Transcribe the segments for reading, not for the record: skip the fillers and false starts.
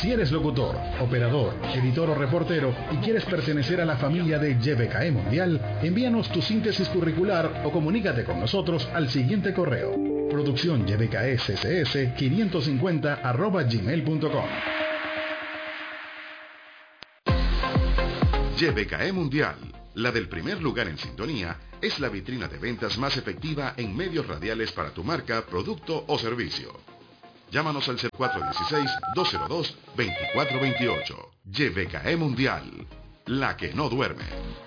Si eres locutor, operador, editor o reportero y quieres pertenecer a la familia de YBKE Mundial, envíanos tu síntesis curricular o comunícate con nosotros al siguiente correo: producciónybksss550@gmail.com. YBKE Mundial, la del primer lugar en sintonía, es la vitrina de ventas más efectiva en medios radiales para tu marca, producto o servicio. Llámanos al 0416-202-2428. YBKE Mundial, la que no duerme.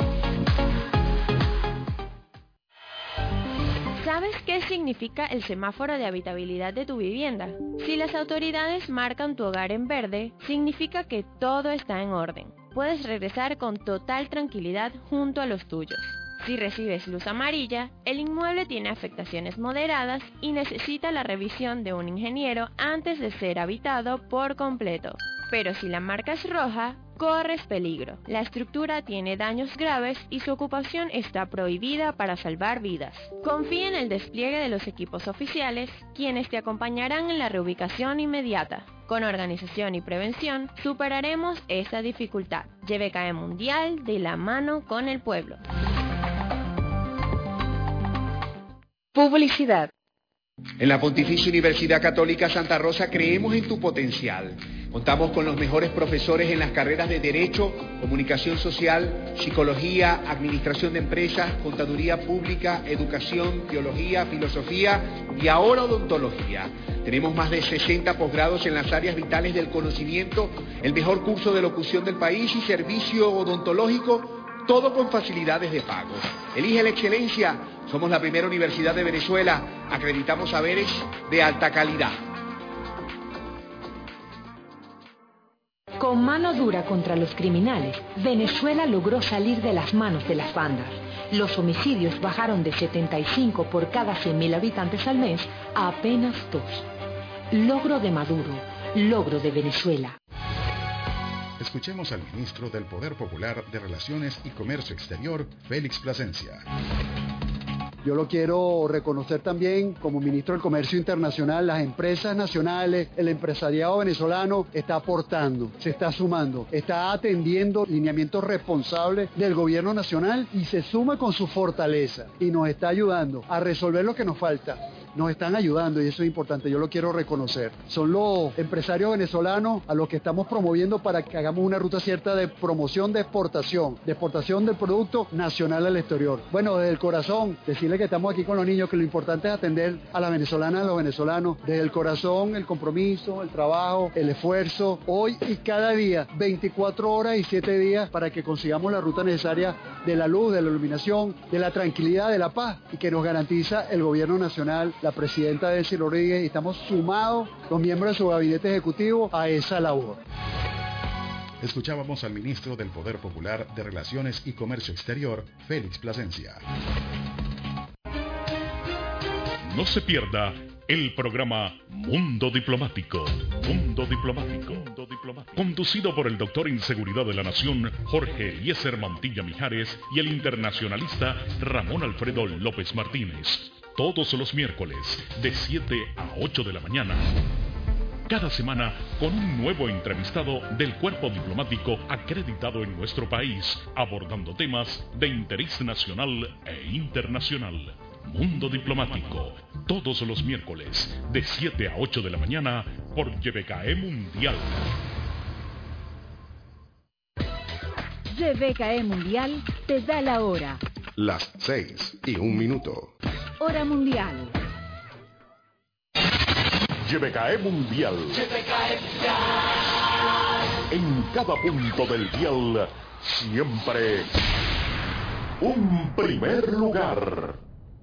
¿Sabes qué significa el semáforo de habitabilidad de tu vivienda? Si las autoridades marcan tu hogar en verde, significa que todo está en orden. Puedes regresar con total tranquilidad junto a los tuyos. Si recibes luz amarilla, el inmueble tiene afectaciones moderadas y necesita la revisión de un ingeniero antes de ser habitado por completo. Pero si la marca es roja, corres peligro. La estructura tiene daños graves y su ocupación está prohibida para salvar vidas. Confía en el despliegue de los equipos oficiales, quienes te acompañarán en la reubicación inmediata. Con organización y prevención, superaremos esta dificultad. YBKE Mundial, de la mano con el pueblo. Publicidad. En la Pontificia Universidad Católica Santa Rosa creemos en tu potencial. Contamos con los mejores profesores en las carreras de Derecho, Comunicación Social, Psicología, Administración de Empresas, Contaduría Pública, Educación, Teología, Filosofía y ahora Odontología. Tenemos más de 60 posgrados en las áreas vitales del conocimiento, el mejor curso de locución del país y servicio odontológico, todo con facilidades de pago. Elige la excelencia. Somos la primera universidad de Venezuela. Acreditamos saberes de alta calidad. Con mano dura contra los criminales, Venezuela logró salir de las manos de las bandas. Los homicidios bajaron de 75 por cada 100.000 habitantes al mes a apenas 2. Logro de Maduro, logro de Venezuela. Escuchemos al ministro del Poder Popular de Relaciones y Comercio Exterior, Félix Plasencia. Yo lo quiero reconocer también como ministro del Comercio Internacional. Las empresas nacionales, el empresariado venezolano está aportando, se está sumando, está atendiendo lineamientos responsables del gobierno nacional y se suma con su fortaleza y nos está ayudando a resolver lo que nos falta. Nos están ayudando y eso es importante, yo lo quiero reconocer. Son los empresarios venezolanos a los que estamos promoviendo para que hagamos una ruta cierta de promoción de exportación del producto nacional al exterior. Bueno, desde el corazón, decirle que estamos aquí con los niños, que lo importante es atender a las venezolanas y a los venezolanos. Desde el corazón, el compromiso, el trabajo, el esfuerzo, hoy y cada día, 24 horas y 7 días para que consigamos la ruta necesaria de la luz, de la iluminación, de la tranquilidad, de la paz y que nos garantiza el gobierno nacional, la presidenta Delcy Rodríguez, y estamos sumados los miembros de su gabinete ejecutivo a esa labor. Escuchábamos al ministro del Poder Popular de Relaciones y Comercio Exterior, Félix Plasencia. No se pierda el programa Mundo Diplomático. Mundo Diplomático. Conducido por el doctor en Seguridad de la Nación, Jorge Eliezer Mantilla Mijares, y el internacionalista Ramón Alfredo López Martínez. Todos los miércoles, de 7 a 8 de la mañana. Cada semana con un nuevo entrevistado del cuerpo diplomático acreditado en nuestro país, abordando temas de interés nacional e internacional. Mundo Diplomático, todos los miércoles, de 7 a 8 de la mañana, por YBKE Mundial. YBKE Mundial te da la hora. Las 6:01. Hora mundial. YBKE Mundial. YBKE Mundial. En cada punto del dial, siempre un primer lugar.